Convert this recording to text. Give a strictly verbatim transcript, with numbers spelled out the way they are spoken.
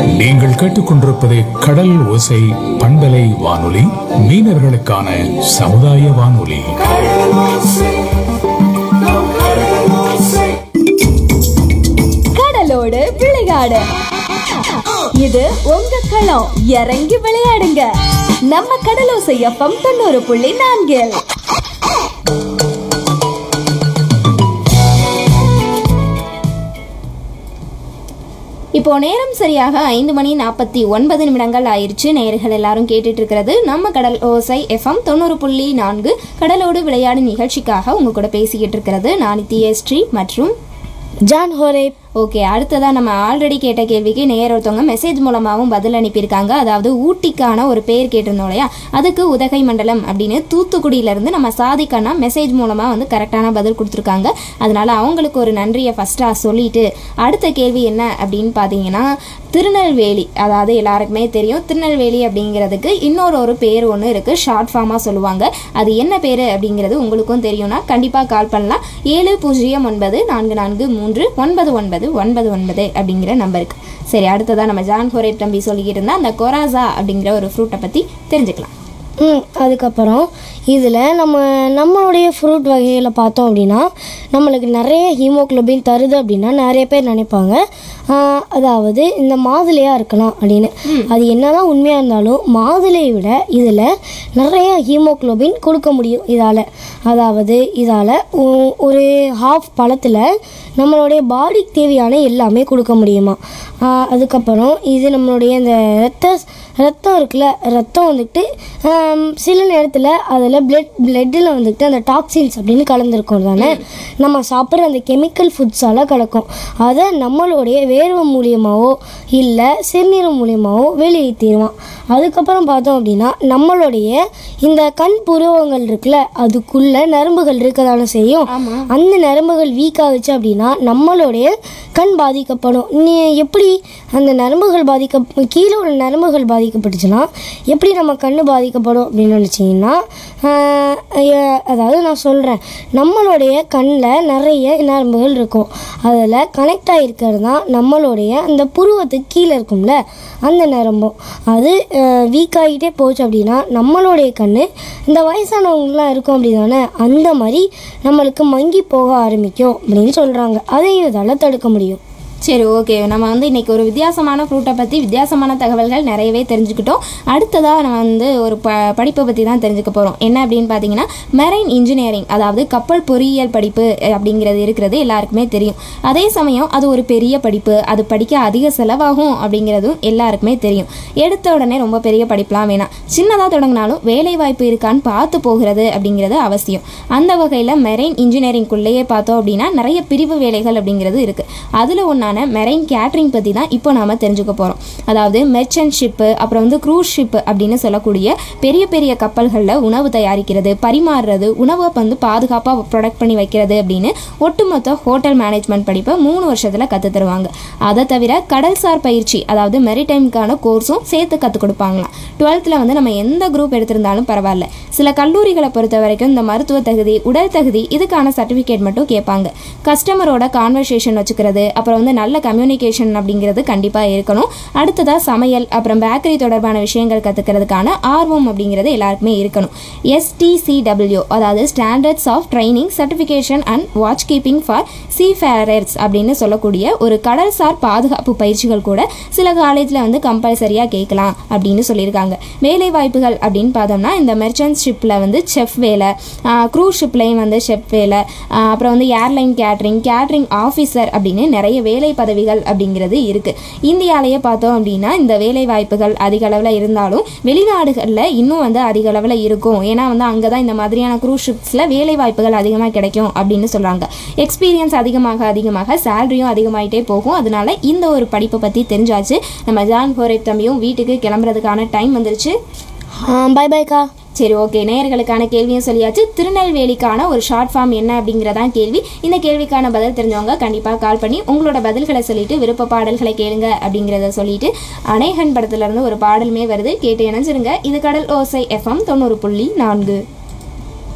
நீங்கள் கேட்டுக்கொண்டிருப்பது கடல் ஓசை பண்பலை வானொலி, மீனவர்களுக்கான சமுதாய வானொலி. கடலோடு விளையாடு, இது உங்க களம். இறங்கி விளையாடுங்க, நம்ம கடலோசை எஃப்எம் தொண்ணூறு புள்ளி நான்கில். இப்போ நேரம் சரியாக ஐந்து மணி நாற்பத்தி ஒன்பது நிமிடங்கள் ஆயிடுச்சு. நேயர்கள் எல்லாரும் கேட்டுட்டு இருக்கிறது நம்ம கடல் ஓசை எஃப்எம் தொண்ணூறு புள்ளி நான்கு கடலோடு விளையாடு நிகழ்ச்சிக்காக உங்க கூட பேசிக்கிட்டு இருக்கிறது நான் நித்யஸ்ரீ மற்றும் ஜான் ஹோரே. ஓகே, அடுத்ததாக நம்ம ஆல்ரெடி கேட்ட கேள்விக்கு நேர் ஒருத்தவங்க மெசேஜ் மூலமாகவும் பதில் அனுப்பியிருக்காங்க. அதாவது ஊட்டிக்கான ஒரு பேர் கேட்டிருந்தோம் இல்லையா, அதுக்கு உதகை மண்டலம் அப்படின்னு தூத்துக்குடியிலேருந்து நம்ம சாதிக்கானா மெசேஜ் மூலமாக வந்து கரெக்டான பதில் கொடுத்துருக்காங்க. அதனால அவங்களுக்கு ஒரு நன்றியை ஃபஸ்ட்டாக சொல்லிட்டு அடுத்த கேள்வி என்ன அப்படின்னு பார்த்தீங்கன்னா, திருநெல்வேலி, அதாவது எல்லாருக்குமே தெரியும் திருநெல்வேலி அப்படிங்கிறதுக்கு இன்னொரு ஒரு பேர் ஒன்று இருக்குது, ஷார்ட் ஃபார்மாக சொல்லுவாங்க. அது என்ன பேர் அப்படிங்கிறது உங்களுக்கும் தெரியும்னா கண்டிப்பாக கால் பண்ணலாம். ஏழு பூஜ்ஜியம் ஒன்பது நான்கு நான்கு மூன்று ஒன்பது ஒன்பது ஒன்பது ஒன்பது அப்படிங்கிற நம்பருக்கு. சரி, அடுத்ததான் நம்ம ஜான் ஹோரேப் தம்பி சொல்லிக்கிட்டு இருந்தால் அந்த கொராசா அப்படிங்கிற ஒரு ஃப்ரூட்டை பற்றி தெரிஞ்சுக்கலாம். ம் அதுக்கப்புறம் இதில் நம்ம நம்மளுடைய ஃப்ரூட் வகையில் பார்த்தோம் அப்படின்னா நம்மளுக்கு நிறைய ஹீமோக்ளோபின் தருது அப்படின்னா நிறைய பேர் நினைப்பாங்க அதாவது இந்த மாதுளையாக இருக்கலாம் அப்படின்னு. அது என்னதான் உண்மையாக இருந்தாலும் மாதுளையை விட இதில் நிறைய ஹீமோக்ளோபின் கொடுக்க முடியும் இதால். அதாவது இதால் ஒரு ஹாஃப் பழத்தில் நம்மளுடைய பாடிக்கு தேவையான எல்லாமே கொடுக்க முடியுமா. அதுக்கப்புறம் இது நம்மளுடைய இந்த ரத்த ரத்தம் இருக்குல்ல, ரத்தம் வந்துட்டு சில நேரத்தில் அதில் பிளட் பிளட்டில் வந்துட்டு அந்த டாக்ஸின்ஸ் அப்படின்னு கலந்துருக்கோம் தானே, நம்ம சாப்பிட்ற அந்த கெமிக்கல் ஃபுட்ஸால் கலக்கும். அதை நம்மளுடைய வேர்வை மூலியமாகவோ இல்லை சிறுநீர் மூலியமாகவோ வெளியேற்றிடுவான். அதுக்கப்புறம் பார்த்தோம் அப்படின்னா நம்மளுடைய இந்த கண் புருவங்கள் இருக்குல்ல, அதுக்குள்ளே நரம்புகள் இருக்கதான செய்யும். அந்த நரம்புகள் வீக் ஆகுச்சு அப்படின்னா நம்மளுடைய கண் பாதிக்கப்படும். நீ எப்படி அந்த நரம்புகள் பாதிக்க கீழே உள்ள நரம்புகள் பாதிக்கப்பட்டுச்சுன்னா எப்படி நம்ம கண் பாதிக்கப்படும் அப்படின்னு நினச்சிங்கன்னா, அதாவது நான் சொல்கிறேன், நம்மளுடைய கண்ணில் நிறைய நரம்புகள் இருக்கும். அதில் கனெக்ட் ஆகிருக்கிறது தான் நம்மளுடைய அந்த புருவத்துக்கு கீழே இருக்கும்ல அந்த நரம்பும். அது வீக் ஆகிட்டே போச்சு அப்படின்னா நம்மளுடைய கண் இந்த வயசானவங்களாம் இருக்கும் அப்படி தானே, அந்த மாதிரி நம்மளுக்கு மங்கி போக ஆரம்பிக்கும் அப்படின்னு சொல்கிறாங்க. அதையும் இதால் தடுக்க முடியும். சரி, ஓகே, நம்ம வந்து இன்றைக்கி ஒரு வித்தியாசமான ஃப்ரூட்டை பற்றி வித்தியாசமான தகவல்கள் நிறையவே தெரிஞ்சுக்கிட்டோம். அடுத்ததாக நம்ம வந்து ஒரு ப படிப்பை பற்றி தான் தெரிஞ்சுக்க போகிறோம். என்ன அப்படின்னு பார்த்தீங்கன்னா, மெரைன் இன்ஜினியரிங், அதாவது கப்பல் பொறியியல் படிப்பு அப்படிங்கிறது இருக்கிறது எல்லாருக்குமே தெரியும். அதே சமயம் அது ஒரு பெரிய படிப்பு, அது படிக்க அதிக செலவாகும் அப்படிங்கிறதும் எல்லாருக்குமே தெரியும். எடுத்த உடனே ரொம்ப பெரிய படிப்புலாம் வேணாம், சின்னதாக தொடங்கினாலும் வேலை வாய்ப்பு இருக்கான்னு பார்த்து போகிறது அப்படிங்கிறது அவசியம். அந்த வகையில் மெரைன் இன்ஜினியரிங்குள்ளேயே பார்த்தோம் அப்படின்னா நிறைய பிரிவு வேலைகள் அப்படிங்கிறது இருக்குது. அதில் ஒன்றா மெரைன் கேட்டரிங் பற்றி தான் இப்போ நாம தெரிஞ்சுக்க போகிறோம். அதாவது மெர்ச்சன்ட் ஷிப்பு, அப்புறம் வந்து க்ரூஸ் ஷிப்பு அப்படின்னு சொல்லக்கூடிய பெரிய பெரிய கப்பல்களில் உணவு தயாரிக்கிறது, பரிமாறுறது, உணவை வந்து பாதுகாப்பாக ப்ரொடக்ட் பண்ணி வைக்கிறது அப்படின்னு ஒட்டுமொத்த ஹோட்டல் மேனேஜ்மெண்ட் படிப்பை மூணு வருஷத்தில் கற்று தருவாங்க. அதை தவிர கடல்சார் பயிற்சி, அதாவது மெரிடைமுக்கான கோர்ஸும் சேர்த்து கற்றுக் கொடுப்பாங்களாம். டுவெல்த்தில் வந்து நம்ம எந்த குரூப் எடுத்திருந்தாலும் பரவாயில்ல. சில கல்லூரிகளை பொறுத்த வரைக்கும் இந்த மருத்துவ தகுதி, உடல் தகுதி, இதுக்கான சர்டிஃபிகேட் மட்டும் கேட்பாங்க. கஸ்டமரோட கான்வர்சேஷன் வச்சுக்கிறது, அப்புறம் வந்து நல்ல கம்யூனிகேஷன் அப்படிங்கிறது கண்டிப்பாக இருக்கணும். அடுத்ததாக சமையல், அப்புறம் பேக்கரி தொடர்பான விஷயங்கள் கற்றுக்கிறதுக்கான ஆர்வம் அப்படிங்கிறது எல்லாருக்குமே இருக்கணும். எஸ்டிசிடபிள்யூ, அதாவது standards of training certification and watch keeping for சீஃபேரர்ஸ் அப்படின்னு சொல்லக்கூடிய ஒரு கடல்சார் பாதுகாப்பு பயிற்சிகள் கூட சில காலேஜில் வந்து கம்பல்சரியாக கேட்கலாம் அப்படின்னு சொல்லியிருக்காங்க. வேலை வாய்ப்புகள் அப்படின்னு பார்த்தோம்னா இந்த மெர்ச்சன்ட் ஷிப்பில் வந்து செஃப் வேலை, க்ரூஸ் ஷிப்லையும் வந்து செஃப் வேலை, அப்புறம் வந்து ஏர்லைன் கேட்ரிங், கேட்ரிங் ஆஃபீஸர் அப்படின்னு நிறைய வேலை பதவிகள் அப்படிங்கிறது இருக்குது. இந்தியாவிலேயே பார்த்தோம் அப்படின்னா இந்த வேலை வாய்ப்புகள் அதிக அளவில் இருந்தாலும் வெளிநாடுகளில் இன்னும் வந்து அதிக அளவில் இருக்கும். ஏன்னா வந்து அங்கே தான் இந்த மாதிரியான க்ரூஸ் ஷிப்ஸில் வேலை வாய்ப்புகள் அதிகமாக கிடைக்கும் அப்படின்னு சொல்கிறாங்க. எக்ஸ்பீரியன்ஸ் அதிகமாக அதிகமாக சேலரியும் அதிகமாகிட்டே போகும். அதனால இந்த ஒரு படிப்பை பற்றி தெரிஞ்சாச்சு. நம்ம ஜான் ஹோரேப் தம்பியும் வீட்டுக்கு கிளம்புறதுக்கான டைம் வந்துருச்சு. பை பைக்கா. சரி, ஓகே, நேயர்களுக்கான கேள்வியும் சொல்லியாச்சு. திருநெல்வேலிக்கான ஒரு ஷார்ட் ஃபார்ம் என்ன அப்படிங்கிறதான் கேள்வி. இந்த கேள்விக்கான பதில் தெரிஞ்சவங்க கண்டிப்பாக கால் பண்ணி உங்களோட பதில்களை சொல்லிட்டு விருப்ப பாடல்களை கேளுங்க அப்படிங்கிறத சொல்லிட்டு அநேகன் படத்துல இருந்து ஒரு பாடலுமே வருது, கேட்டு இணைஞ்சிருங்க. இது கடல் ஓசை எஃப்எம் தொண்ணூறு புள்ளி நான்கு.